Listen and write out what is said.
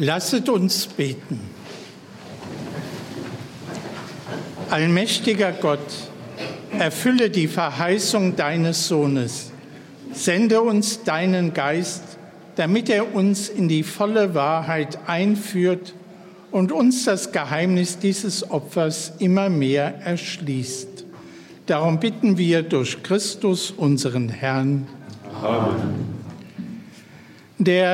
Lasset uns beten. Allmächtiger Gott, erfülle die Verheißung deines Sohnes. Sende uns deinen Geist, damit er uns in die volle Wahrheit einführt und uns das Geheimnis dieses Opfers immer mehr erschließt. Darum bitten wir durch Christus, unseren Herrn. Amen. Der